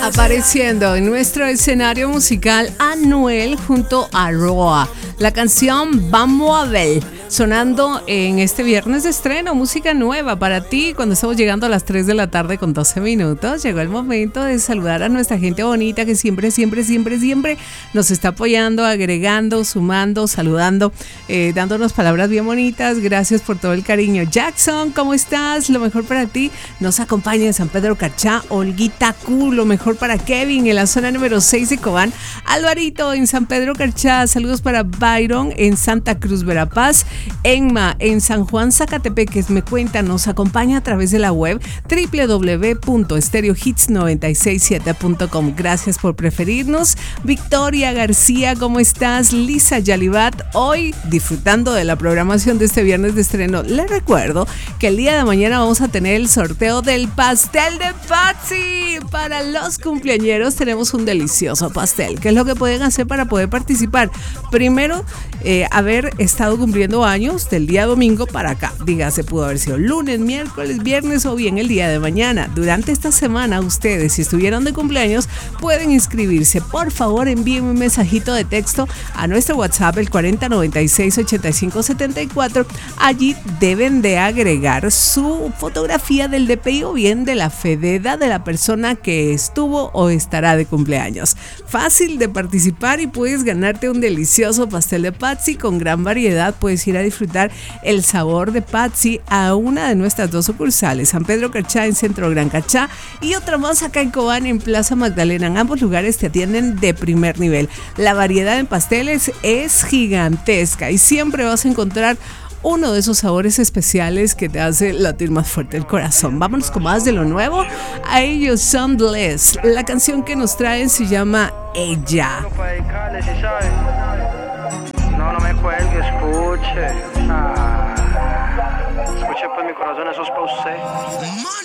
Apareciendo en nuestro escenario musical Anuel junto a Roa. La canción Vamos a ver, sonando en este viernes de estreno, música nueva para ti cuando estamos llegando a las 3 de la tarde con 12 minutos. Llegó el momento de saludar a nuestra gente bonita que siempre nos está apoyando, agregando, sumando, saludando, dándonos palabras bien bonitas. Gracias por todo el cariño. Jackson, ¿cómo estás? Lo mejor para ti. Nos acompaña en San Pedro Carchá, Olguita Q, lo mejor para Kevin en la zona número 6 de Cobán, Alvarito en San Pedro Carchá, saludos para Byron en Santa Cruz Verapaz, Enma en San Juan Zacatepeques, me cuenta, nos acompaña a través de la web www.stereohits967.com. Gracias por preferirnos. Victoria García, ¿cómo estás? Lisa Yalibat, hoy disfrutando de la programación de este viernes de estreno. Les recuerdo que el día de mañana vamos a tener el sorteo del pastel de Patsy. Para los cumpleañeros tenemos un delicioso pastel. ¿Qué es lo que pueden hacer para poder participar? Primero, haber estado cumpliendo años del día domingo para acá. Dígase, pudo haber sido lunes, miércoles, viernes o bien el día de mañana. Durante esta semana, ustedes, si estuvieron de cumpleaños, pueden inscribirse. Por favor, envíenme un mensajito de texto a nuestro WhatsApp, el 4096-8574. Allí deben de agregar su fotografía del DPI o bien de la FEDEDA de la persona que estuvo o estará de cumpleaños. Fácil de participar y puedes ganarte un delicioso pastel de Patsy con gran variedad. Puedes ir a disfrutar el sabor de Patsy a una de nuestras dos sucursales, San Pedro Carchá en Centro Gran Carchá y otra más acá en Cobán en Plaza Magdalena. En ambos lugares te atienden de primer nivel. La variedad en pasteles es gigantesca y siempre vas a encontrar uno de esos sabores especiales que te hace latir más fuerte el corazón. Vámonos con más de lo nuevo. A ellos son Bless. La canción que nos traen se llama Ella. No me cuelgue, escuche. Escuche pues mi corazón, eso es para usted.